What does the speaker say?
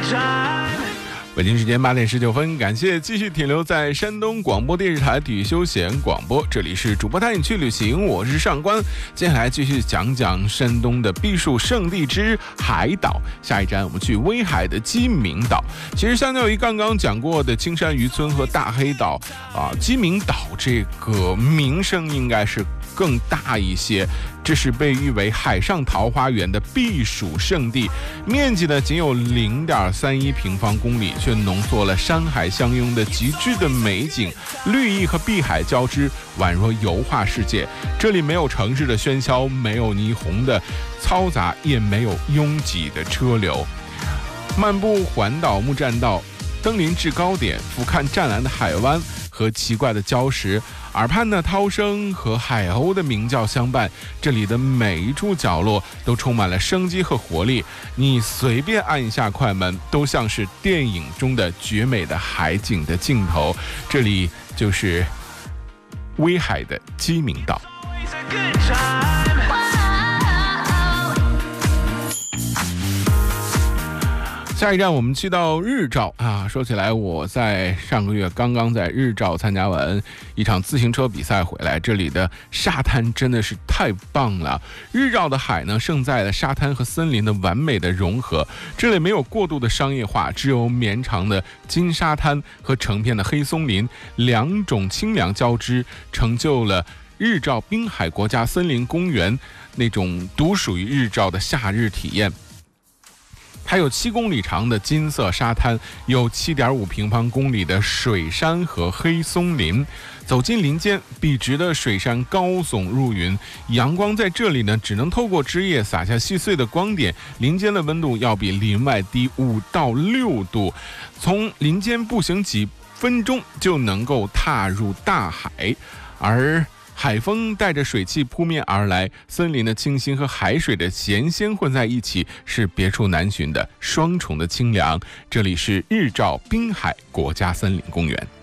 北京时间8点19分，感谢继续停留在山东广播电视台体育休闲广播，这里是主播带你去旅行，我是上官。接下来继续讲讲山东的避暑胜地之海岛，下一站我们去威海的鸡鸣岛。其实相较于刚刚讲过的青山渔村和大黑岛鸡鸣岛这个名声应该是更大一些。这是被誉为海上桃花源的避暑胜地，面积呢仅有0.31平方公里，却浓缩了山海相拥的极致的美景，绿意和碧海交织，宛若油画世界。这里没有城市的喧嚣，没有霓虹的嘈杂，也没有拥挤的车流。漫步环岛木栈道，登临制高点，俯瞰湛蓝的海湾和奇怪的礁石，耳畔的涛声和海鸥的鸣叫相伴，这里的每一处角落都充满了生机和活力，你随便按一下快门，都像是电影中的绝美的海景的镜头。这里就是威海的鸡鸣岛。下一站我们去到日照说起来我在上个月刚刚在日照参加完一场自行车比赛回来，这里的沙滩真的是太棒了。日照的海呢，胜在了沙滩和森林的完美的融合，这里没有过度的商业化，只有绵长的金沙滩和成片的黑松林，两种清凉交织，成就了日照滨海国家森林公园那种独属于日照的夏日体验。它有7公里长的金色沙滩，有7.5平方公里的水杉和黑松林。走进林间，笔直的水杉高耸入云，阳光在这里呢，只能透过枝叶洒下细碎的光点。林间的温度要比林外低5到6度，从林间步行几分钟就能够踏入大海，而海风带着水汽扑面而来，森林的清新和海水的咸鲜混在一起，是别处难寻的双重的清凉。这里是日照滨海国家森林公园。